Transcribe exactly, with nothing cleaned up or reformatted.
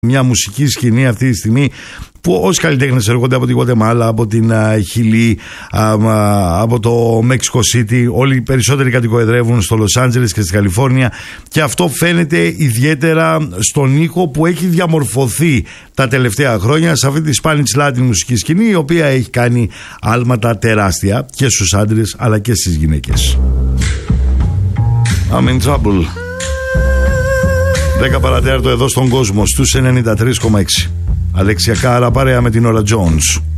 Μια μουσική σκηνή αυτή τη στιγμή που όσοι καλλιτέχνες έρχονται από τη Γουατεμάλα, από την uh, Χιλή, uh, uh, από το Μέξικο City, όλοι οι περισσότεροι κατοικοεδρεύουν στο Λος Άντζελες και στη Καλιφόρνια, και αυτό φαίνεται ιδιαίτερα στον ήχο που έχει διαμορφωθεί τα τελευταία χρόνια σε αυτή τη Spanish Latin μουσική σκηνή, η οποία έχει κάνει άλματα τεράστια και στους άντρες αλλά και στις γυναίκες. I'm in trouble. δέκα παρατέταρτο εδώ στον κόσμο, στους ενενήντα τρία κόμμα έξι. Αλέξια Κάρα παρέα με την ώρα Jones.